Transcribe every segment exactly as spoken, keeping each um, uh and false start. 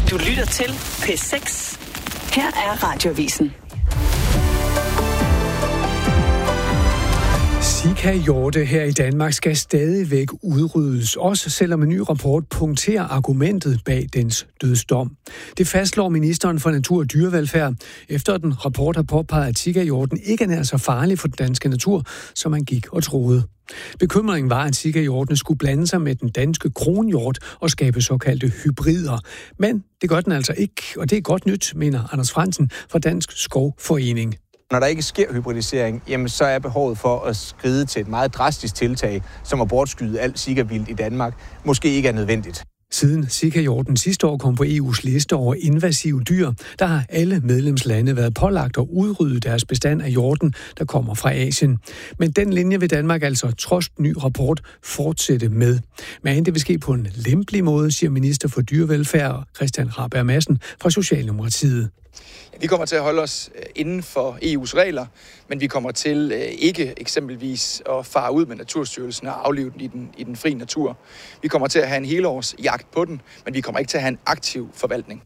Du lytter til P seks. Her er Radioavisen. Zika-hjorte her i Danmark skal stadigvæk udryddes, også selvom en ny rapport punkterer argumentet bag dens dødsdom. Det fastslår ministeren for Natur og Dyrevelfærd, efter at den rapport har påpeget, at Zika-hjorten ikke er så farlig for den danske natur, som man gik og troede. Bekymringen var, at Zika-hjortene skulle blande sig med den danske kronhjort og skabe såkaldte hybrider. Men det gør den altså ikke, og det er godt nyt, mener Anders Frandsen fra Dansk Skovforening. Når der ikke sker hybridisering, jamen så er behovet for at skride til et meget drastisk tiltag, som at bortskyde alt Zika-vildt i Danmark, måske ikke er nødvendigt. Siden Zika-hjorten sidste år kom på E U's liste over invasive dyr, der har alle medlemslande været pålagt at udrydde deres bestand af hjorten, der kommer fra Asien. Men den linje vil Danmark altså trods ny rapport fortsætte med. Men det vil ske på en lempelig måde, siger minister for dyrevelfærd Christian Rabjerg Madsen fra Socialdemokratiet. Vi kommer til at holde os inden for E U's regler, men vi kommer til ikke eksempelvis at fare ud med Naturstyrelsen og aflive den i den, i den fri natur. Vi kommer til at have en helårs jagt på den, men vi kommer ikke til at have en aktiv forvaltning.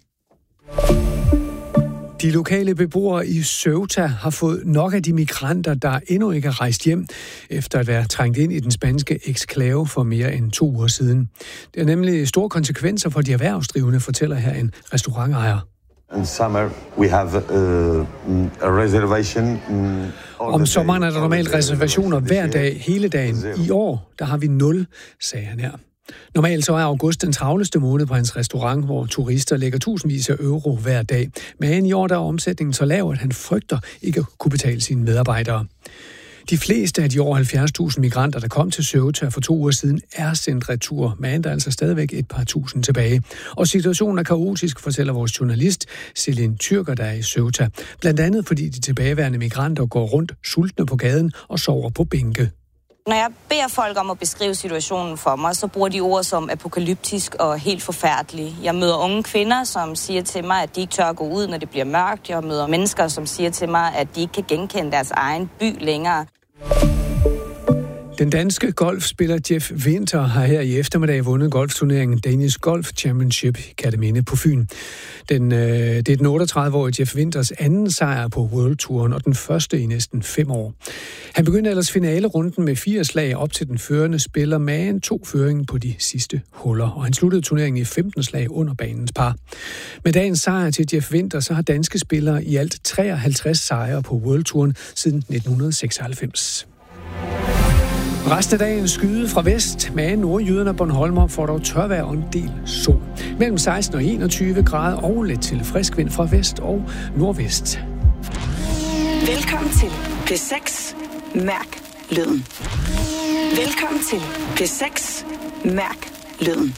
De lokale beboere i Ceuta har fået nok af de migranter, der endnu ikke er rejst hjem, efter at være trængt ind i den spanske eksklave for mere end to uger siden. Det er nemlig store konsekvenser for de erhvervsdrivende, fortæller her en restaurantejer. In summer we have uh, a reservation. Um, Om sommeren er der normalt reservationer hver dag, hele dagen. I år, der har vi nul, sagde han her. Normalt så er august den travleste måned på hans restaurant, hvor turister lægger tusindvis af euro hver dag. Men i år der er omsætningen så lav, at han frygter ikke at kunne betale sine medarbejdere. De fleste af de over halvfjerds tusind migranter, der kom til Ceuta for to uger siden, er sendt retur, men der er altså stadigvæk et par tusind tilbage. Og situationen er kaotisk, fortæller vores journalist Celine Tyrker, der er i Ceuta. Blandt andet fordi de tilbageværende migranter går rundt sultne på gaden og sover på bænke. Når jeg beder folk om at beskrive situationen for mig, så bruger de ord som apokalyptisk og helt forfærdelig. Jeg møder unge kvinder, som siger til mig, at de ikke tør at gå ud, når det bliver mørkt. Jeg møder mennesker, som siger til mig, at de ikke kan genkende deres egen by længere. Den danske golfspiller Jeff Winther har her i eftermiddag vundet golfturneringen Danish Golf Championship i Kerteminde på Fyn. Den, øh, det er den otteogtredive-årige Jeff Winthers anden sejr på World Touren og den første i næsten fem år. Han begyndte ellers finalerunden med fire slag op til den førende spiller, men to føringen på de sidste huller, og han sluttede turneringen i femten slag under banens par. Med dagens sejr til Jeff Winther, så har danske spillere i alt treoghalvtreds sejre på World Touren siden nitten seksoghalvfems. Resten af dagen skyde fra vest, men nordjyderne og Bornholmer får dog tørvejr og en del sol. Mellem seksten og enogtyve grader og lidt til frisk vind fra vest og nordvest. Velkommen til P seks. Mærk lyden. Velkommen til P seks. Mærk lyden.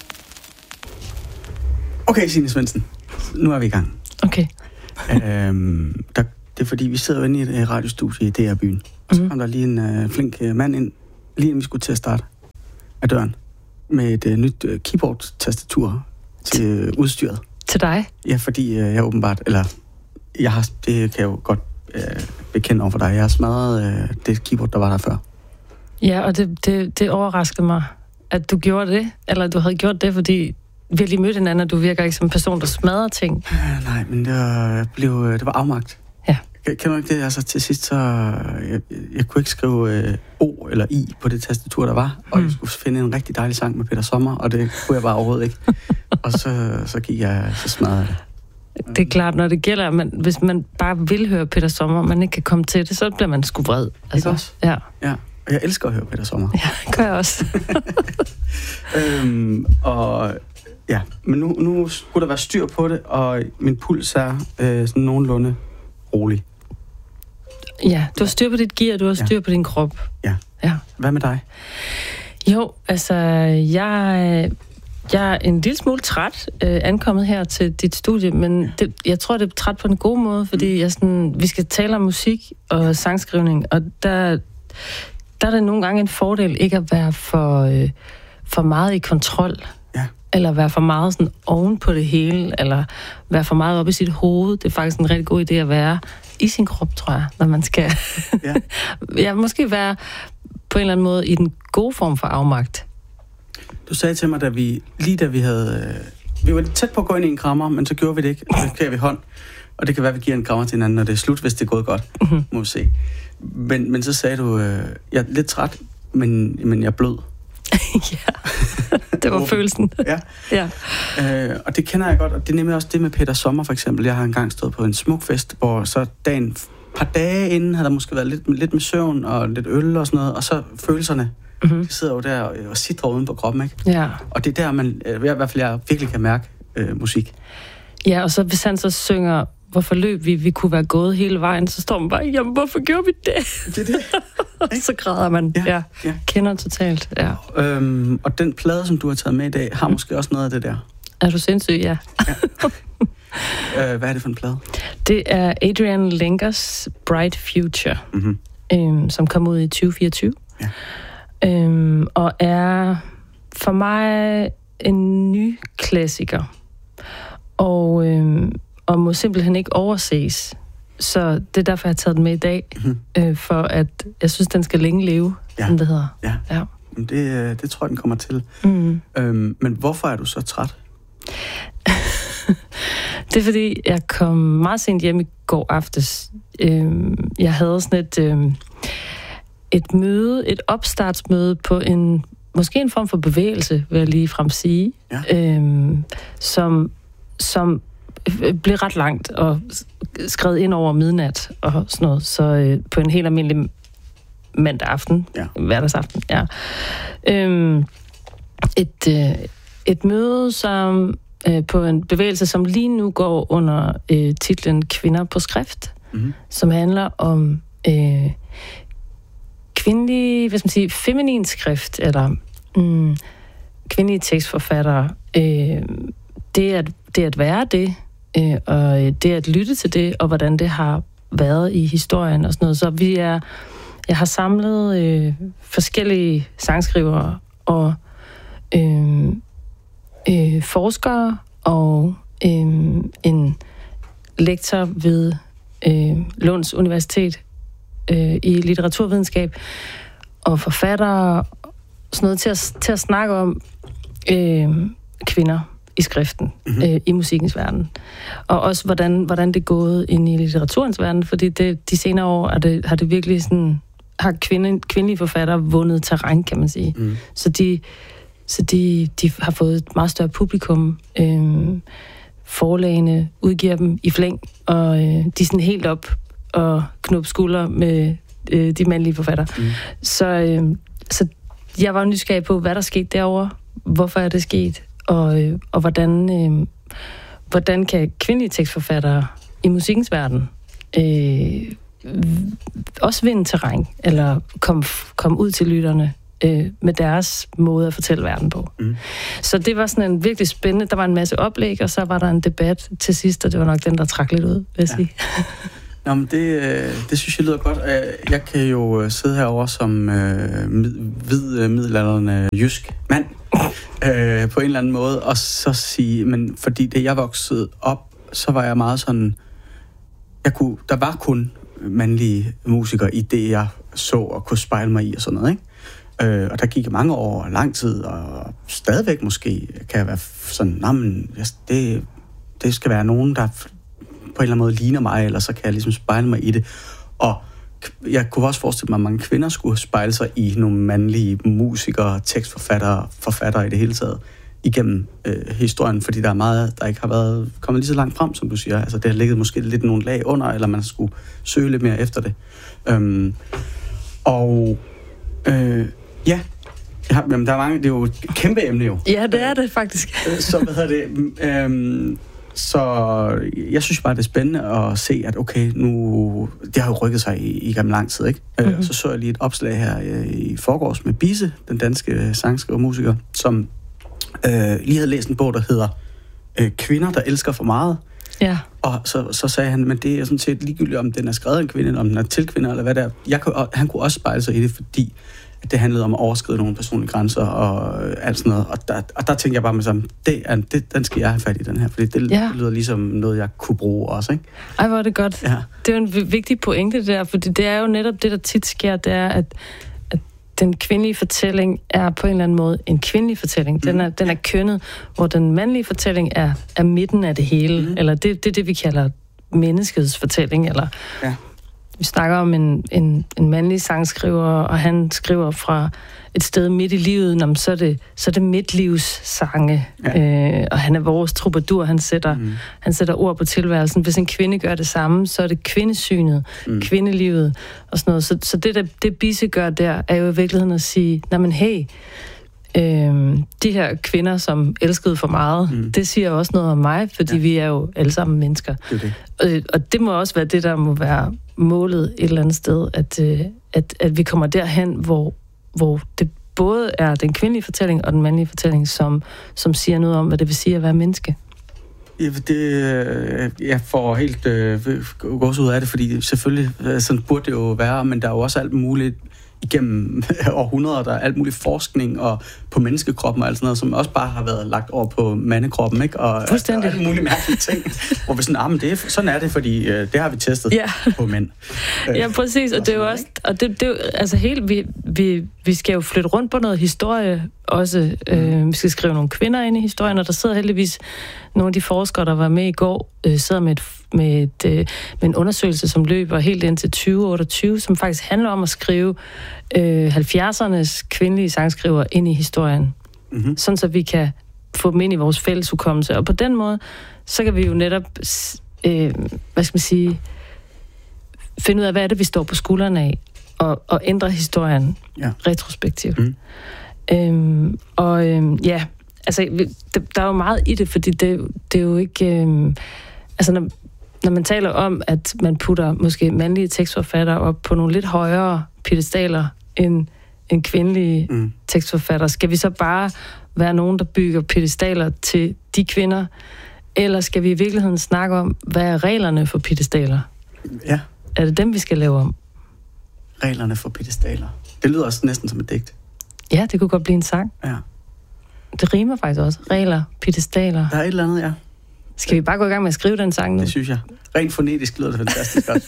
Okay, Signe Svendsen. Nu er vi i gang. Okay. Øhm, der, det er fordi, vi sidder jo inde i et radiostudie i D R-byen. Og så kom der lige en uh, flink uh, mand ind, lige inden vi skulle til at starte af døren, med et uh, nyt uh, keyboard-tastatur til uh, udstyret. Til dig? Ja, fordi uh, jeg åbenbart, eller jeg har, det kan jeg jo godt uh, bekende over for dig, jeg har smadret uh, det keyboard, der var der før. Ja, og det, det, det overraskede mig, at du gjorde det, eller du havde gjort det, fordi vi har lige mødt hinanden, og du virker ikke som en person, der smadrer ting. Uh, nej, men det var, blev, det var afmagt. Ja. Kan du ikke det? Altså til sidst, så... Jeg, jeg kunne ikke skrive øh, O eller I på det tastatur, der var. Og mm. jeg skulle finde en rigtig dejlig sang med Peter Sommer, og det kunne jeg bare overhovedet ikke. Og så, så gik jeg så smadret det. Det er klart, når det gælder, men hvis man bare vil høre Peter Sommer, og man ikke kan komme til det, så bliver man sgu vred. Altså, ikke også? Ja. Ja. Og jeg elsker at høre Peter Sommer. Ja, det gør jeg også. øhm, og... Ja, men nu, nu skulle der være styr på det, og min puls er øh, sådan nogenlunde rolig. Ja, du har styr på dit gear, du har styr ja. på din krop. Ja. ja. Hvad med dig? Jo, altså, jeg, jeg er en lille smule træt øh, ankommet her til dit studie, men det, jeg tror, det er træt på en god måde, fordi jeg sådan, vi skal tale om musik og sangskrivning, og der, der er det nogle gange en fordel ikke at være for, øh, for meget i kontrol. Ja. Eller være for meget sådan oven på det hele, eller være for meget oppe i sit hoved. Det er faktisk en rigtig god idé at være i sin krop, tror jeg, når man skal. Ja. ja, måske være på en eller anden måde i den gode form for afmagt. Du sagde til mig, da vi, lige da vi havde vi var tæt på at gå ind i en krammer, men så gjorde vi det ikke. Så gav vi hånd. Og det kan være, at vi giver en krammer til hinanden, når det er slut, hvis det er gået godt. Mm-hmm. Må vi se. Men, men så sagde du, øh, jeg er lidt træt, men, men jeg er blød. Ja, det var følelsen. Ja. Ja. Øh, og det kender jeg godt, og det er nemlig også det med Peter Sommer for eksempel. Jeg har engang stået på en smukfest, hvor så dagen, et par dage inden, havde der måske været lidt, lidt med søvn og lidt øl og sådan noget, og så følelserne, mm-hmm. de sidder jo der og, og sidder uden på kroppen, ikke? Ja. Og det er der, man, i hvert fald jeg virkelig kan mærke øh, musik. Ja, og så hvis han så synger, hvorfor løb vi, vi kunne være gået hele vejen, så står man bare, jamen hvorfor gjorde vi det? Det er det. Så græder man. Ja, ja. ja. Kender totalt, ja. Øhm, og den plade, som du har taget med i dag, har måske også noget af det der. Er du sindssyg? Ja. ja. øh, hvad er det for en plade? Det er Adrian Lenkers Bright Future, mm-hmm. øhm, som kom ud i tyve fireogtyve. Ja. Øhm, og er for mig en ny klassiker. Og, øhm, og må simpelthen ikke overses. Så det er derfor, jeg har taget den med i dag. Mm-hmm. Øh, for at jeg synes, den skal længe leve, ja. Som det hedder. Ja, ja. Det, det tror jeg, den kommer til. Mm. Øhm, men hvorfor er du så træt? Det er fordi, jeg kom meget sent hjem i går aftes. Øhm, jeg havde sådan et, øhm, et møde, et opstartsmøde på en, måske en form for bevægelse, vil jeg lige frem sige, ja. øhm, som, som blev ret langt og skrevet ind over midnat og sådan noget, så øh, på en helt almindelig mandag aften, ja. hverdagsaften, ja. Øhm, et, øh, et møde, som øh, på en bevægelse, som lige nu går under øh, titlen Kvinder på skrift, mm-hmm. som handler om øh, kvindelig, hvad skal man sige, feminin skrift, eller mm, kvindelige tekstforfattere. Øh, det, at, det at være det, øh, og det at lytte til det, og hvordan det har været i historien og sådan noget. Så vi er, jeg har samlet øh, forskellige sangskrivere og øh, øh, forskere og øh, en lektor ved øh, Lunds Universitet øh, i litteraturvidenskab og forfattere, sådan noget til at, til at snakke om øh, kvinder i skriften, mm-hmm. øh, i musikkens verden. Og også, hvordan, hvordan det er gået ind i litteraturens verden, fordi det, de senere år er det, har det virkelig sådan, har kvinde, kvindelige forfattere vundet terræn, kan man sige. Mm. Så, de, så de, de har fået et meget større publikum. Øh, forlagene udgiver dem i flæng, og øh, de er sådan helt op og knop skulder med øh, de mandlige forfattere. Mm. Så, øh, så jeg var nysgerrig på, hvad der skete derovre, hvorfor er det sket, og, øh, og hvordan, øh, hvordan kan kvindelige tekstforfattere i musikkens verden øh, også vinde terræn, eller komme kom ud til lytterne øh, med deres måde at fortælle verden på. Mm. Så det var sådan en virkelig spændende, der var en masse oplæg, og så var der en debat til sidst, og det var nok den, der trak lidt ud, vil jeg ja. sige. Nå, men det, det synes jeg lyder godt. Jeg kan jo sidde herovre som øh, hvid middelaldrende jysk mand øh, på en eller anden måde, og så sige, men fordi det jeg voksede op, så var jeg meget sådan, jeg kunne, der var kun mandlige musikere i det, jeg så og kunne spejle mig i og sådan noget, ikke? Øh, og der gik mange år og lang tid, og stadigvæk måske kan jeg være sådan, nej, men det, det skal være nogen, der på en eller anden måde ligner mig, eller så kan jeg ligesom spejle mig i det. Og jeg kunne også forestille mig, at mange kvinder skulle spejle sig i nogle mandlige musikere, tekstforfattere, forfattere i det hele taget, igennem øh, historien, fordi der er meget, der ikke har været kommet lige så langt frem, som du siger. Altså, det har ligget måske lidt nogle lag under, eller man skulle søge lidt mere efter det. Øhm, og øh, ja, ja, jamen, der er mange, det er jo et kæmpe emne jo. Ja, det er det faktisk. Så hvad hedder det? Øhm, Så jeg synes bare, det er spændende at se, at okay, nu... Det har jo rykket sig i, i gennem lang tid, ikke? Mm-hmm. Så så jeg lige et opslag her i forgårs med Bise, den danske sangskriver og musiker, som øh, lige havde læst en bog, der hedder øh, Kvinder, der elsker for meget. Ja. Og så, så sagde han, men det er sådan set ligegyldigt, om den er skrevet af en kvinde, eller om den er til kvinder, eller hvad det er. Jeg kunne, han kunne også spejle sig i det, fordi at det handlede om at overskride nogle personlige grænser og alt sådan noget. Og der, og der tænkte jeg bare med sammen, det er, det, den skal jeg have fat i, den her, fordi det, ja. det lyder ligesom noget, jeg kunne bruge også, ikke? Ej, hvor er det godt. Ja. Det er jo en vigtig pointe der, fordi det er jo netop det, der tit sker, det er, at, at den kvindelige fortælling er på en eller anden måde en kvindelig fortælling. Den er, den er kønnet, hvor den mandlige fortælling er, er midten af det hele. Mm. Eller det, det er det, vi kalder menneskets fortælling. Eller ja. Vi snakker om en, en, en mandlig sangskriver, og han skriver fra et sted midt i livet, jamen, så er det, så er det midtlivssange. Ja. Øh, og han er vores troubadour, han sætter, mm. han sætter ord på tilværelsen. Hvis en kvinde gør det samme, så er det kvindesynet, mm. kvindelivet og sådan noget. Så, så det, der, det Bisse gør der, er jo i virkeligheden at sige, nej, men hey, øh, de her kvinder, som elskede for meget, mm. det siger også noget om mig, fordi ja. vi er jo alle sammen mennesker. Det det. Øh, og det må også være det, der må være målet et eller andet sted, at, øh, at, at vi kommer derhen, hvor hvor det både er den kvindelige fortælling og den mandlige fortælling, som, som siger noget om, hvad det vil sige at være menneske. Ja, det, jeg får helt øh, gås ud af det, fordi selvfølgelig, sådan burde det jo være, men der er jo også alt muligt igennem århundreder, der er alt muligt forskning og på menneskekroppen og alt sådan noget, som også bare har været lagt over på mandekroppen, ikke? Og fuldstændig. Alt mulige mærkelige ting, hvor vi sådan, ah, men det er, sådan er det, fordi øh, det har vi testet ja. på mænd. Ja, præcis, og, og det er jo også, og det, det er jo, altså helt, vi, vi, vi skal jo flytte rundt på noget historie også. Øh, vi skal skrive nogle kvinder ind i historien, og der sidder heldigvis nogle af de forskere, der var med i går, øh, sidder med, et, med, et, øh, med en undersøgelse, som løber helt ind til tyve otteogtyve, som faktisk handler om at skrive øh, halvfjerdsernes kvindelige sangskriver ind i historien. Mm-hmm. Sådan så vi kan få dem ind i vores fælles hukommelse. Og på den måde, så kan vi jo netop, øh, hvad skal man sige, finde ud af, hvad er det, vi står på skuldrene af, og, og ændre historien ja. retrospektivt. Mm. Øhm, og øhm, ja, altså, der er jo meget i det, fordi det, det er jo ikke... Øhm, altså, når, når man taler om, at man putter måske mandlige tekstforfattere op på nogle lidt højere piedestaler end, end kvindelige mm. tekstforfattere, skal vi så bare være nogen, der bygger piedestaler til de kvinder, eller skal vi i virkeligheden snakke om, hvad er reglerne for piedestaler? Ja. Er det dem, vi skal lave om? Reglerne for piedestaler. Det lyder også næsten som et digt. Ja, det kunne godt blive en sang. Ja. Det rimer faktisk også. Regler, piedestaler. Der er et eller andet, ja. Skal vi bare gå i gang med at skrive den sang nu? Det synes jeg. Rent fonetisk lyder det fantastisk godt.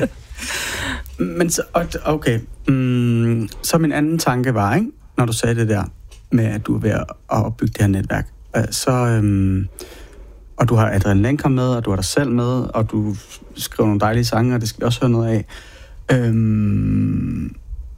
Men så, okay. Mm, så min anden tanke var, ikke, når du sagde det der, med at du er ved at opbygge det her netværk, så, øhm, og du har Adrian Lenker med, og du har dig selv med, og du skriver nogle dejlige sange, og det skal vi også høre noget af. Øhm,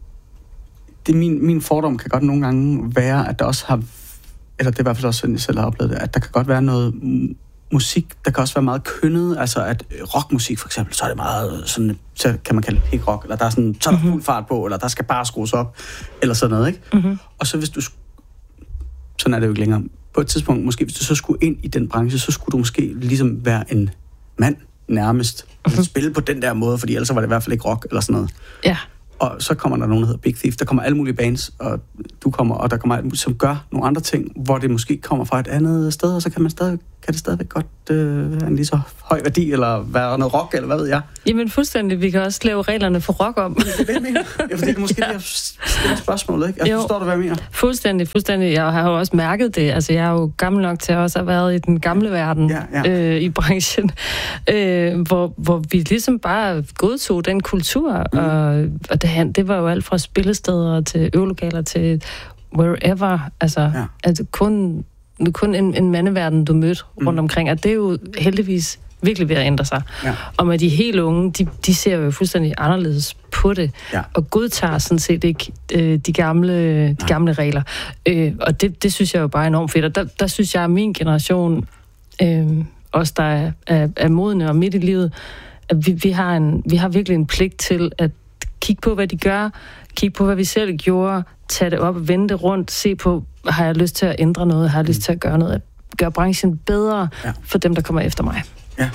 det min, min fordom kan godt nogle gange være, at der også har, eller det er i hvert fald også sådan, jeg selv har oplevet det, at der kan godt være noget musik, der kan også være meget kønnet, altså at rockmusik for eksempel, så er det meget sådan, så kan man kalde det pik-rock, eller der er sådan, så er der fuld fart på, eller der skal bare skrues op, eller sådan noget, ikke? Mm-hmm. Og så hvis du, sådan er det jo ikke længere, på et tidspunkt, måske hvis du så skulle ind i den branche, så skulle du måske ligesom være en mand nærmest, mm-hmm. spille på den der måde, fordi ellers var det i hvert fald ikke rock, eller sådan noget. Ja. Og så kommer der nogen, der hedder Big Thief. Der kommer alle mulige bands, og du kommer, og der kommer alt muligt, som gør nogle andre ting, hvor det måske kommer fra et andet sted, og så kan man stadig, kan det stadigvæk godt øh, have en lige så høj værdi, eller være noget rock, eller hvad ved jeg. Jamen fuldstændig. Vi kan også lave reglerne for rock om. Det er det, jeg mener. Ja, fordi det er måske ja. det, jeg spørgsmålet, ikke? Jeg forstår du, hvad jeg mener? Fuldstændig, fuldstændig. Jeg har jo også mærket det. Altså, jeg er jo gammel nok til at også have været i den gamle verden ja, ja. Øh, i branchen, øh, hvor, hvor vi ligesom bare godtog den kultur, mm. og, og det, det var jo alt fra spillesteder til øvelokaler til wherever. Altså, ja. altså kun... Det er kun en, en mandeverden, du mødte mm. rundt omkring, og det er jo heldigvis virkelig ved at ændre sig. Ja. Og med de helt unge, de, de ser jo fuldstændig anderledes på det, ja. og godtager sådan set ikke øh, de, gamle, de gamle regler. Øh, og det, det synes jeg jo bare er enormt fedt. Og der, der synes jeg, at min generation, øh, os der er, er, er modne og midt i livet, at vi, vi, har en, vi har virkelig en pligt til at kigge på, hvad de gør, kigge på, hvad vi selv gjorde, tage det op, vende det rundt, se på, har jeg lyst til at ændre noget, har jeg lyst til at gøre noget, gøre branchen bedre ja. for dem, der kommer efter mig. Ja,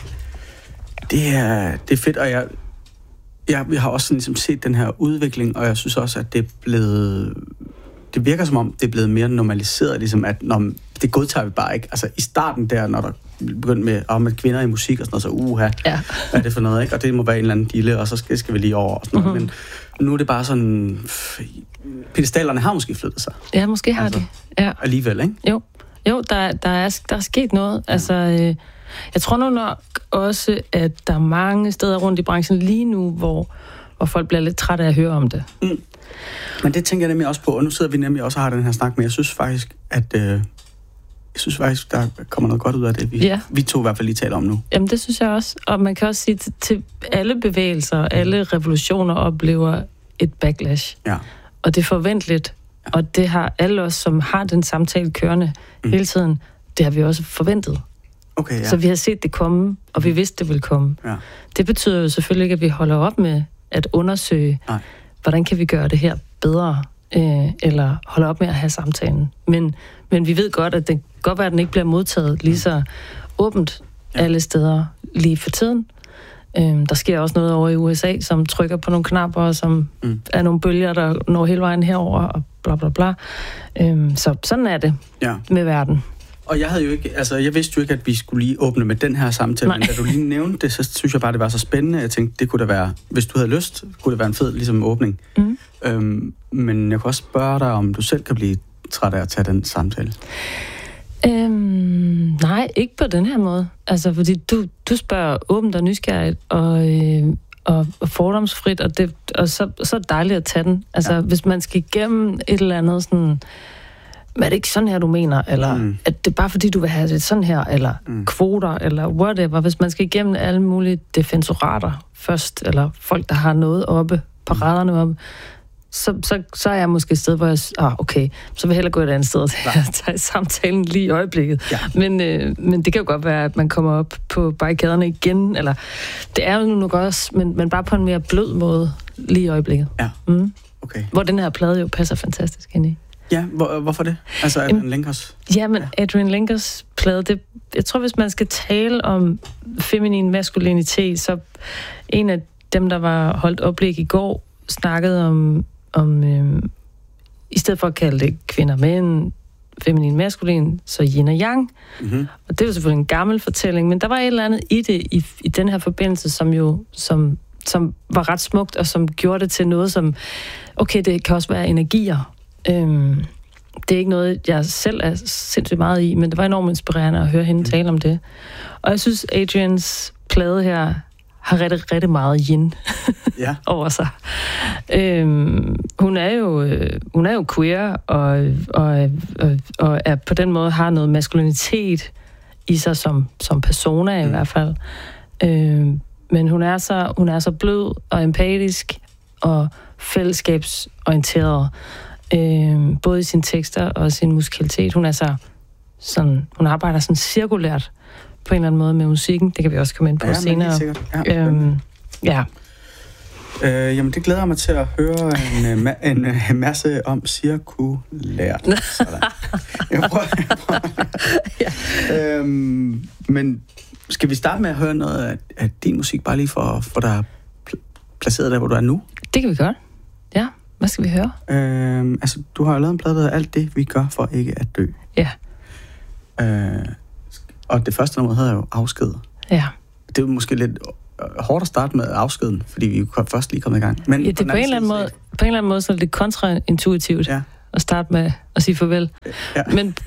det er, det er fedt, og jeg, jeg, jeg har også sådan ligesom set den her udvikling, og jeg synes også, at det er blevet, det virker som om, det er blevet mere normaliseret, ligesom at når, det godtager vi bare ikke. Altså i starten der, når der begyndte med, oh, med kvinder i musik og sådan noget, så uha, ja. hvad er det for noget, ikke? Og det må være en eller anden dille, og så skal, skal vi lige over og sådan noget. Mm-hmm. Men nu er det bare sådan, piedestalerne har måske flyttet sig. Ja, måske har altså, de. Ja. Alligevel, ikke? Jo, jo der, der, er, der er sket noget. Ja. Altså, øh, jeg tror nu nok også, at der er mange steder rundt i branchen lige nu, hvor, hvor folk bliver lidt trætte af at høre om det. Mm. Men det tænker jeg nemlig også på, og nu sidder vi nemlig også og har den her snak, men jeg synes faktisk, at øh, jeg synes faktisk, der kommer noget godt ud af det, vi, ja. vi to i hvert fald lige taler om nu. Jamen, det synes jeg også. Og man kan også sige, til, til alle bevægelser, alle revolutioner oplever et backlash. Ja. Og det er forventeligt. Ja. Og det har alle os, som har den samtale kørende mm. hele tiden, det har vi også forventet. Okay, ja. Så vi har set det komme, og vi vidste, det ville komme. Ja. Det betyder jo selvfølgelig ikke, at vi holder op med at undersøge, Nej. hvordan kan vi gøre det her bedre, øh, eller holde op med at have samtalen. Men, men vi ved godt, at det kan godt være, at den ikke bliver modtaget lige så åbent ja. alle steder lige for tiden. Øh, der sker også noget over i U S A, som trykker på nogle knapper, som mm. er nogle bølger, der når hele vejen herover og bla bla bla. Øh, så sådan er det ja. med verden. Og jeg havde jo ikke, altså jeg vidste jo ikke, at vi skulle lige åbne med den her samtale, Nej. men da du lige nævnte det, så synes jeg bare, det var så spændende. Jeg tænkte, det kunne da være, hvis du havde lyst, kunne det være en fed ligesom åbning. Mm. Øhm, men jeg kunne også spørge dig, om du selv kan blive træt af at tage den samtale. Øhm, nej, ikke på den her måde. Altså, fordi du, du spørger åbent og nysgerrigt og, øh, og, og fordomsfrit, og, det, og så, så er det dejligt at tage den. Altså, ja. hvis man skal igennem et eller andet sådan... Men er det ikke sådan her, du mener? Eller mm. at det er bare fordi, du vil have det sådan her? Eller mm. kvoter? Eller whatever. Hvis man skal igennem alle mulige defensorater først, eller folk, der har noget oppe, paraderne oppe, så, så, så er jeg måske et sted, hvor jeg... Ah, okay, så vil jeg hellere gå et andet sted til at tage samtalen lige i øjeblikket. Ja. Men, øh, men det kan jo godt være, at man kommer op på barrikaderne igen, eller... Det er jo nu nok også, men, men bare på en mere blød måde lige i øjeblikket. Ja, mm. okay. Hvor den her plade jo passer fantastisk ind i. Ja, hvor, hvorfor det? Altså Adrian Lenkers? Ja, men ja. Adrian Lenkers plade, det, jeg tror, hvis man skal tale om feminin maskulinitet, så en af dem, der var holdt oplæg i går, snakkede om, om øhm, i stedet for at kalde det kvinder mænd, feminin maskulin, så yin og yang. Mm-hmm. Og det er jo selvfølgelig en gammel fortælling, men der var et eller andet i det, i, i den her forbindelse, som jo som, som var ret smukt, og som gjorde det til noget, som, okay, det kan også være energier. Øhm, det er ikke noget, jeg selv er sindssygt meget i, men det var enormt inspirerende at høre hende mm. tale om det. Og jeg synes, Adrians plade her har rigtig, rigtig meget yin ja. over sig. Øhm, hun er jo øh, hun er jo queer, og, og, og, og er på den måde har noget maskulinitet i sig som, som persona i mm. hvert fald. Øhm, men hun er, så, hun er så blød og empatisk og fællesskabsorienteret. Øh, både i sine tekster og sin musikalitet. Hun er så sådan, hun arbejder sådan cirkulært på en eller anden måde med musikken. Det kan vi også komme ind på ja, senere. Ja, øhm, ja. Øh, jamen, det glæder jeg mig til at høre en, en, en masse om cirkulært. jeg prøver, jeg prøver. ja. øhm, men skal vi starte med at høre noget af, af din musik, bare lige for, for dig placeret der, hvor du er nu? Det kan vi godt. Ja. Hvad skal vi høre? Øh, altså, du har jo lavet en plade, der hedder Alt det, vi gør for ikke at dø. Ja. Øh, og det første nummer hedder jo Afsked. Ja. Det er jo måske lidt hårdt at starte med afskeden, fordi vi er først lige kommet i gang. Men ja, det er på en, eller anden måde, på en eller anden måde så er det kontraintuitivt ja. at starte med at sige farvel. Ja. Men,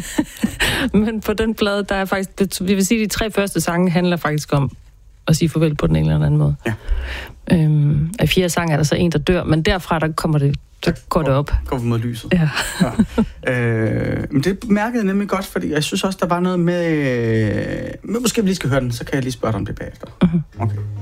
men på den plade, der er faktisk... Vi vil sige, at de tre første sange handler faktisk om at sige farvel på den ene eller anden måde. Ja. Øhm, af fjerde sang er der så en, der dør, men derfra, der kommer det, der går det op. Går vi mod lyset. Ja. ja. Øh, men det mærkede jeg nemlig godt, fordi jeg synes også, der var noget med... Øh, måske vi lige skal høre den, så kan jeg lige spørge dig om det bagefter. Mm-hmm. Okay.